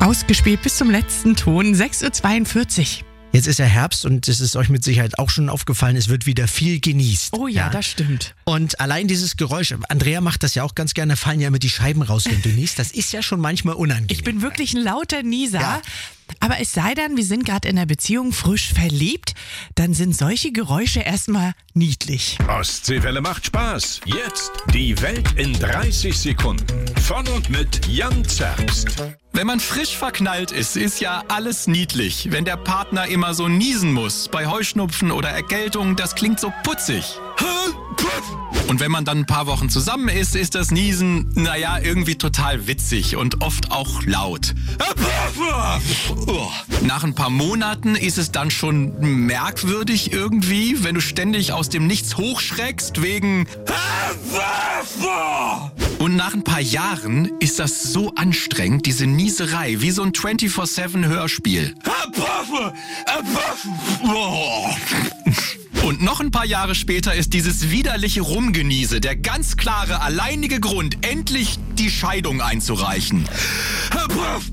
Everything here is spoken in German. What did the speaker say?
Ausgespielt bis zum letzten Ton, 6:42 Uhr. Jetzt ist ja Herbst und es ist euch mit Sicherheit auch schon aufgefallen, es wird wieder viel genießt. Oh ja, das stimmt. Und allein dieses Geräusch, Andrea macht das ja auch ganz gerne, fallen ja immer die Scheiben raus, wenn du niest. Das ist ja schon manchmal unangenehm. Ich bin wirklich ein lauter Nieser. Ja. Aber es sei denn, wir sind gerade in einer Beziehung frisch verliebt, dann sind solche Geräusche erstmal niedlich. Ostseewelle macht Spaß. Jetzt die Welt in 30 Sekunden. Von und mit Jan Zerbst. Wenn man frisch verknallt ist, ist ja alles niedlich. Wenn der Partner immer so niesen muss, bei Heuschnupfen oder Erkältung, das klingt so putzig. Und wenn man dann ein paar Wochen zusammen ist das Niesen, naja, irgendwie total witzig und oft auch laut. Nach ein paar Monaten ist es dann schon merkwürdig irgendwie, wenn du ständig aus dem Nichts hochschreckst wegen... Und nach ein paar Jahren ist das so anstrengend, diese Nieserei, wie so ein 24/7-Hörspiel. Und noch ein paar Jahre später ist dieses widerliche Rumgeniese der ganz klare, alleinige Grund, endlich die Scheidung einzureichen.